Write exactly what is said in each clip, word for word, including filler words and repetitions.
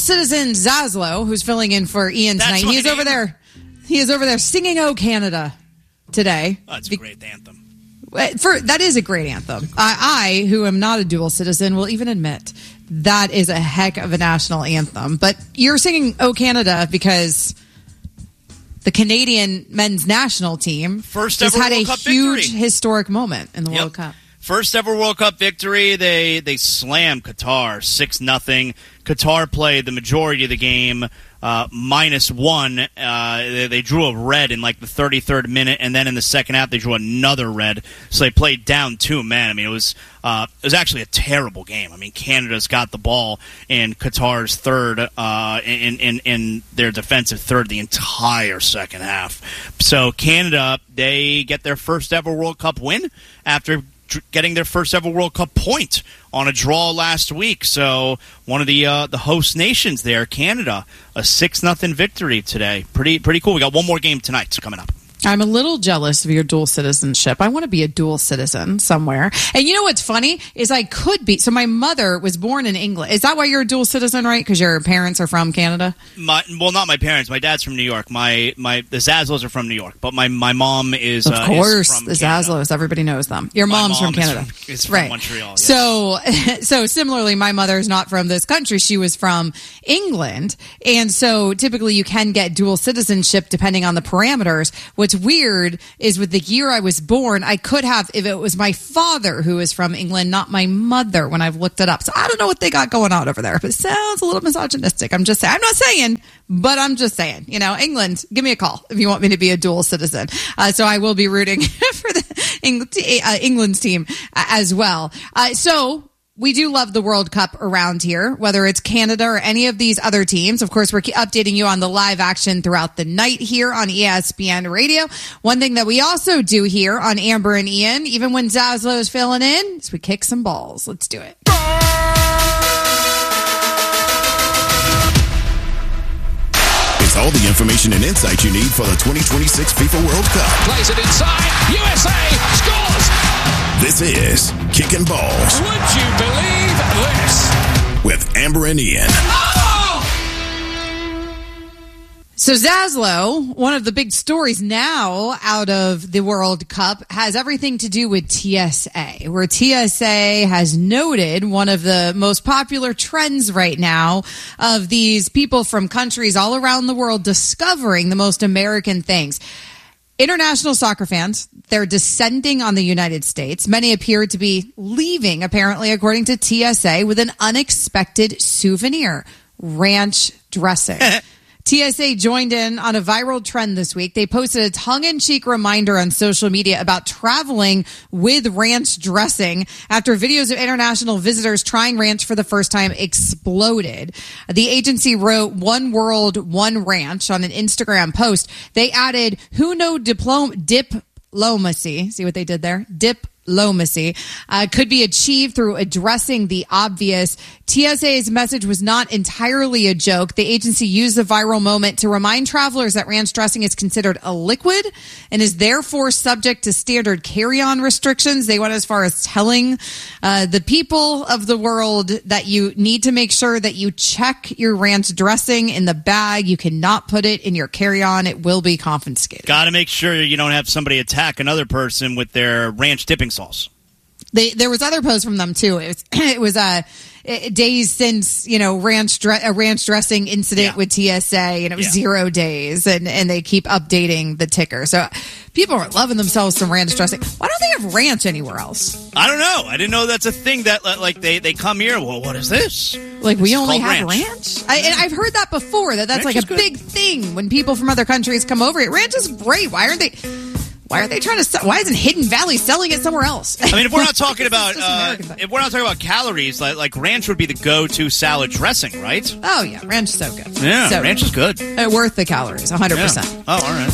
citizen Zaslow, who's filling in for Ian tonight. He is over there. He is over there singing "Oh Canada" today. Oh, that's a great anthem. For that is a great anthem. I, I, who am not a dual citizen, will even admit that is a heck of a national anthem. But you're singing "Oh Canada" because the Canadian men's national team first just ever had World a Cup huge victory. historic moment in the Yep. World Cup. First ever World Cup victory. They they slammed Qatar six nothing. Qatar played the majority of the game uh, minus one. Uh, they, they drew a red in like the thirty-third minute, and then in the second half they drew another red. So they played down two men. I mean, it was uh, it was actually a terrible game. I mean, Canada's got the ball in Qatar's third, uh, in, in in their defensive third the entire second half. So Canada, they get their first ever World Cup win after getting their first ever World Cup point on a draw last week. So one of the uh, the host nations there, Canada, a six nothing victory today. Pretty pretty cool. We got one more game tonight coming up. I'm a little jealous of your dual citizenship. I want to be a dual citizen somewhere. And you know what's funny is I could be. So my mother was born in England. Is that why you're a dual citizen, right? Because your parents are from Canada? My, well, not my parents. My dad's from New York. My my the Zaslows are from New York, but my, my mom is of uh, course is from the Canada. Zaslows. Everybody knows them. Your My mom's mom from Canada. Is from, is from right. Montreal. Yes. So so similarly, my mother's not from this country. She was from England, and so typically you can get dual citizenship depending on the parameters. What's weird is with the year I was born, I could have, if it was my father who is from England, not my mother, when I've looked it up. So I don't know what they got going on over there, but it sounds a little misogynistic. I'm just saying, I'm not saying, but I'm just saying, you know, England, give me a call if you want me to be a dual citizen. Uh, so I will be rooting for the Eng- uh, England's team uh, as well. Uh, so we do love the World Cup around here, whether it's Canada or any of these other teams. Of course, we're updating you on the live action throughout the night here on E S P N Radio. One thing that we also do here on Amber and Ian, even when Zaslow is filling in, is we kick some balls. Let's do it. It's all the information and insight you need for the twenty twenty-six FIFA World Cup. Plays it inside. U S A scores. This is Kicking Balls. Would you believe this? With Amber and Ian. Oh! So Zaslow, one of the big stories now out of the World Cup, has everything to do with T S A, where T S A has noted one of the most popular trends right now of these people from countries all around the world discovering the most American things. International soccer fans, they're descending on the United States. Many appear to be leaving, apparently, according to T S A, with an unexpected souvenir: ranch dressing. T S A joined in on a viral trend this week. They posted a tongue-in-cheek reminder on social media about traveling with ranch dressing after videos of international visitors trying ranch for the first time exploded. The agency wrote "One World, One Ranch" on an Instagram post. They added, "Who know diplom- diplomacy?" See what they did there? Dip. Diplomacy uh, could be achieved through addressing the obvious. T S A's message was not entirely a joke. The agency used the viral moment to remind travelers that ranch dressing is considered a liquid and is therefore subject to standard carry-on restrictions. They went as far as telling uh, the people of the world that you need to make sure that you check your ranch dressing in the bag. You cannot put it in your carry-on. It will be confiscated. Got to make sure you don't have somebody attack another person with their ranch dipping sauce. They, there was other posts from them too. It was, it was uh, days since, you know, ranch dre- a ranch dressing incident yeah. with T S A, and it was yeah. zero days, and, and they keep updating the ticker. So people are loving themselves some ranch dressing. Why don't they have ranch anywhere else? I don't know. I didn't know that's a thing that, like, they, they come here. Well, what is this? Like, we It's only called have ranch. ranch? I, and I've heard that before, that that's Ranch like is a good. big thing when people from other countries come over. Ranch is great. Why aren't they... Why are they trying to sell? Why isn't Hidden Valley selling it somewhere else? I mean, if we're not talking about It's just uh, American thing. if we're not talking about calories, like, like ranch would be the go-to salad dressing, right? Oh, yeah. Ranch is so good. Yeah, so ranch is good. Uh, worth the calories, one hundred percent. Yeah. Oh, all right.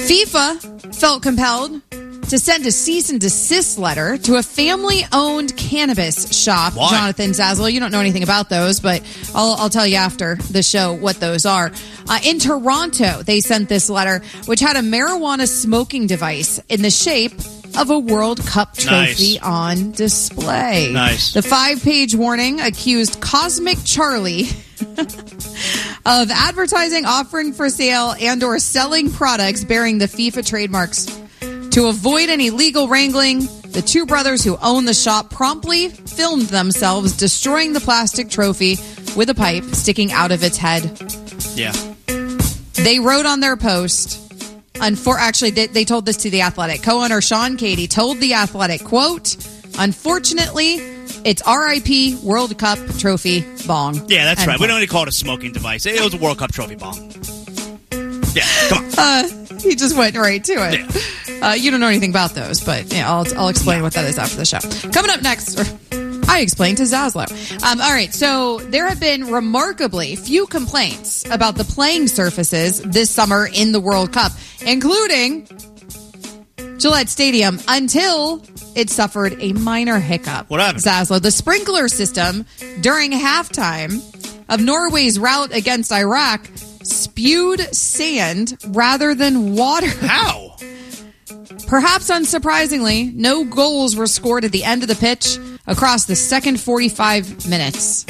FIFA felt compelled to send a cease and desist letter to a family-owned cannabis shop. Why? Jonathan Zaslow, you don't know anything about those, but I'll, I'll tell you after the show what those are. Uh, in Toronto, they sent this letter, which had a marijuana smoking device in the shape of a World Cup trophy Nice. on display. Nice. The five-page warning accused Cosmic Charlie of advertising, offering for sale, and or selling products bearing the FIFA trademarks. To avoid any legal wrangling, the two brothers who own the shop promptly filmed themselves destroying the plastic trophy with a pipe sticking out of its head. Yeah. They wrote on their post, unfor- actually, they, they told this to The Athletic. Co-owner Sean Cady told The Athletic, quote, "Unfortunately, it's R I P World Cup trophy bong." Yeah, that's End right. quote. We don't need to call it a smoking device. It was a World Cup trophy bong. Yeah, come on. Uh, he just went right to it. Yeah. Uh, you don't know anything about those, but yeah, I'll, I'll explain what that is after the show. Coming up next, or I explained to Zaslow. Um, all right, so there have been remarkably few complaints about the playing surfaces this summer in the World Cup, including Gillette Stadium, until it suffered a minor hiccup. What happened? Zaslow, the sprinkler system during halftime of Norway's rout against Iraq spewed sand rather than water. How? Perhaps unsurprisingly, no goals were scored at the end of the pitch across the second forty-five minutes.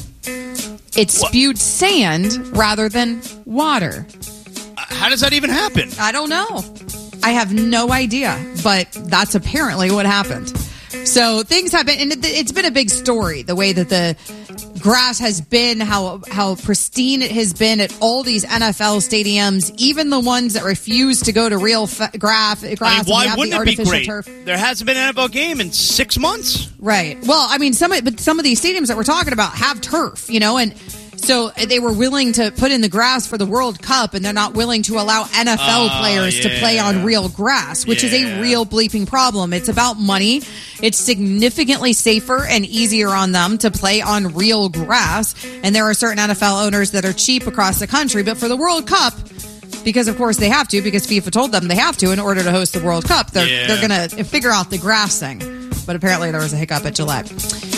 It spewed sand rather than water. Uh, how does that even happen? I don't know. I have no idea, but that's apparently what happened. So things have been, and it, it's been a big story, the way that the grass has been, how how pristine it has been at all these N F L stadiums, even the ones that refuse to go to real fa- graph, grass. I mean, and why have wouldn't the it be artificial great? turf. There hasn't been an N F L game in six months. Right. Well, I mean, some of, but some of these stadiums that we're talking about have turf, you know, and so they were willing to put in the grass for the World Cup, and they're not willing to allow N F L Oh, players to yeah. play on real grass, which is Yeah. a real bleeping problem. It's about money. It's significantly safer and easier on them to play on real grass, and there are certain N F L owners that are cheap across the country, but for the World Cup, because of course they have to, because FIFA told them they have to in order to host the World Cup, they're, Yeah. they're going to figure out the grass thing. But apparently there was a hiccup at Gillette.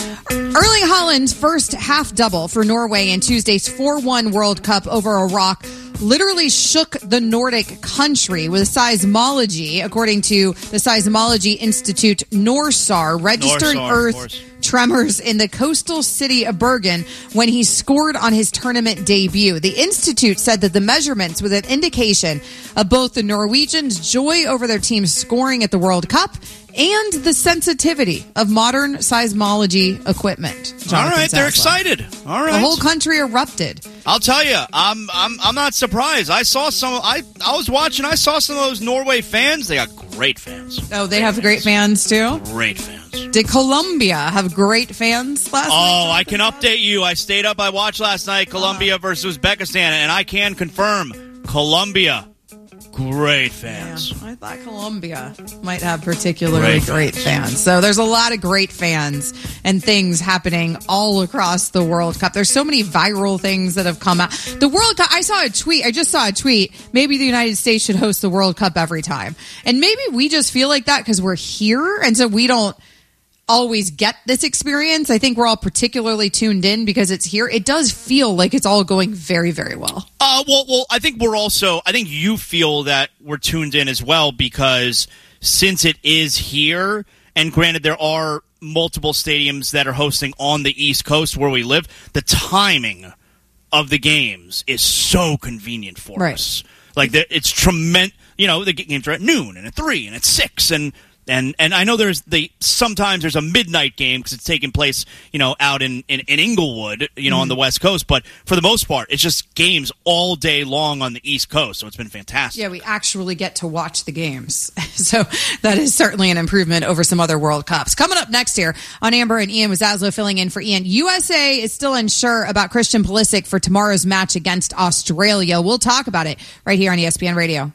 Erling Haaland's first half double for Norway in Tuesday's four one World Cup over Iraq literally shook the Nordic country with seismology, according to the Seismology Institute Norsar, registered Norsar, of earth course. tremors in the coastal city of Bergen when he scored on his tournament debut. The Institute said that the measurements were an indication of both the Norwegians' joy over their team's scoring at the World Cup and the sensitivity of modern seismology equipment. Jonathan All right, they're Zaslow. excited. All right, The whole country erupted. I'll tell you, I'm I'm I'm not surprised. I saw some. I I was watching. I saw some of those Norway fans. They got great fans. Oh, they have great fans too? Great fans. Did Colombia have great fans last night? Oh, I can update you. I stayed up. I watched last night Colombia versus Uzbekistan, and I can confirm Colombia, great fans. Yeah, I thought Colombia might have particularly Great great, fans. fans. So there's a lot of great fans and things happening all across the World Cup. There's so many viral things that have come out. The World Cup, I saw a tweet. I just saw a tweet. Maybe the United States should host the World Cup every time. And maybe we just feel like that because we're here. And so we don't always get this experience. I think we're all particularly tuned in because it's here. It does feel like it's all going very, very well. Uh, well, well, I think we're also. I think you feel that we're tuned in as well because since it is here, and granted, there are multiple stadiums that are hosting on the East Coast where we live. The timing of the games is so convenient for Right. us. Like the, it's tremendous. You know, the games are at noon and at three and at six and. And and I know there's the sometimes there's a midnight game because it's taking place, you know, out in, in, in Inglewood, you know, Mm-hmm. on the West Coast. But for the most part, it's just games all day long on the East Coast. So it's been fantastic. Yeah, we actually get to watch the games. So that is certainly an improvement over some other World Cups. Coming up next here on Amber and Ian with Zaslow filling in for Ian. U S A is still unsure about Christian Pulisic for tomorrow's match against Australia. We'll talk about it right here on E S P N Radio.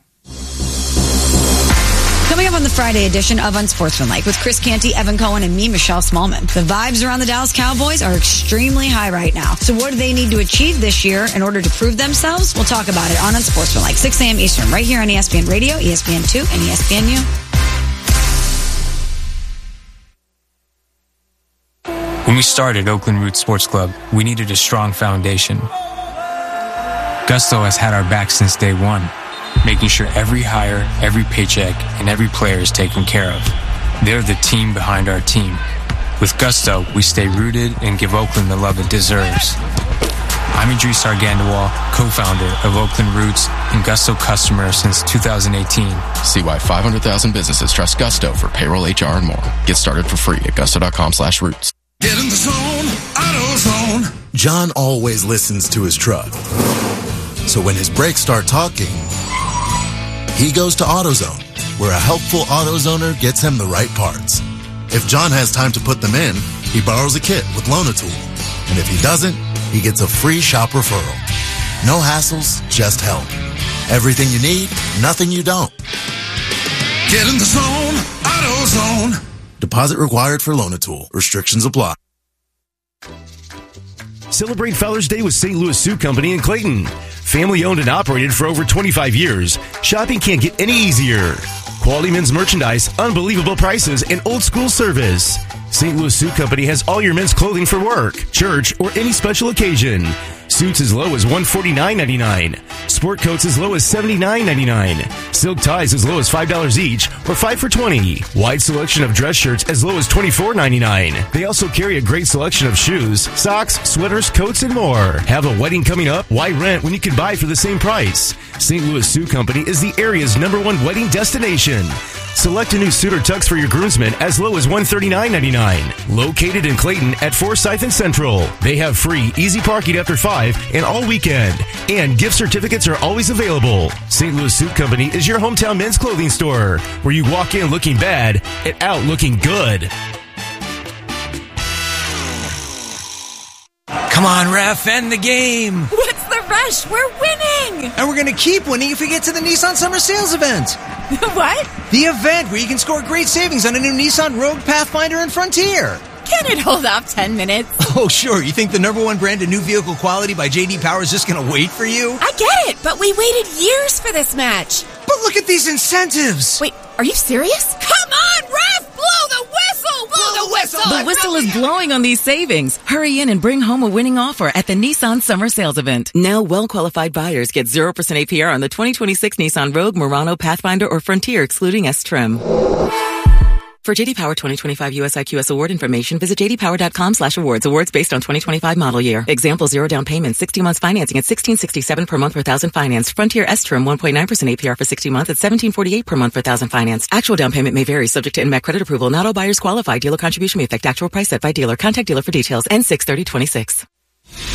Coming up on the Friday edition of Unsportsmanlike with Chris Canty, Evan Cohen, and me, Michelle Smallman. The vibes around the Dallas Cowboys are extremely high right now. So what do they need to achieve this year in order to prove themselves? We'll talk about it on Unsportsmanlike, six a.m. Eastern, right here on E S P N Radio, E S P N two, and E S P N U. When we started Oakland Roots Sports Club, we needed a strong foundation. Gusto has had our back since day one, making sure every hire, every paycheck, and every player is taken care of. They're the team behind our team. With Gusto, we stay rooted and give Oakland the love it deserves. I'm Idris Argandawal, co-founder of Oakland Roots and Gusto customer since two thousand eighteen. See why five hundred thousand businesses trust Gusto for payroll, H R, and more. Get started for free at gusto.com slash roots. Get in the zone, AutoZone. John always listens to his truck. So when his brakes start talking, he goes to AutoZone, where a helpful AutoZoner gets him the right parts. If John has time to put them in, he borrows a kit with Loan-A-Tool. And if he doesn't, he gets a free shop referral. No hassles, just help. Everything you need, nothing you don't. Get in the zone, AutoZone. Deposit required for Loan-A-Tool. Restrictions apply. Celebrate Father's Day with Saint Louis Suit Company in Clayton. Family owned and operated for over twenty-five years, shopping can't get any easier. Quality men's merchandise, unbelievable prices, and old school service. Saint Louis Suit Company has all your men's clothing for work, church, or any special occasion. Suits as low as one hundred forty-nine ninety-nine. Sport coats as low as seventy-nine ninety-nine. Silk ties as low as five dollars each, or five for twenty. Wide selection of dress shirts as low as twenty-four ninety-nine. They also carry a great selection of shoes, socks, sweaters, coats, and more. Have a wedding coming up? Why rent when you can buy for the same price? Saint Louis Suit Company is the area's number one wedding destination. Select a new suit or tux for your groomsmen as low as one hundred thirty-nine ninety-nine. Located in Clayton at Forsyth and Central. They have free, easy parking after five and all weekend. And gift certificates are always available. Saint Louis Suit Company is your hometown men's clothing store, where you walk in looking bad and out looking good. Come on, ref, end the game. What's the rush? We're winning. And we're going to keep winning if we get to the Nissan Summer Sales event. What? The event where you can score great savings on a new Nissan Rogue, Pathfinder, and Frontier. Can it hold off ten minutes? Oh, sure. You think the number one brand of new vehicle quality by J D Power is just going to wait for you? I get it, but we waited years for this match. But look at these incentives. Wait, are you serious? Come on, ref! Blow the whistle! Blow, blow the whistle! The whistle is blowing on these savings. Hurry in and bring home a winning offer at the Nissan Summer Sales Event. Now, well-qualified buyers get zero percent A P R on the twenty twenty-six Nissan Rogue, Murano, Pathfinder, or Frontier, excluding S-Trim. For J D Power twenty twenty-five U S I Q S award information, visit jdpower.com slash awards. Awards based on twenty twenty-five model year. Example, zero down payment, sixty months financing at sixteen sixty-seven per month per thousand financed. Frontier S-Trim, one point nine percent A P R for sixty months at seventeen forty-eight per month per thousand financed. Actual down payment may vary, subject to N M A C credit approval. Not all buyers qualify. Dealer contribution may affect actual price set by dealer. Contact dealer for details. N six thirty twenty-six.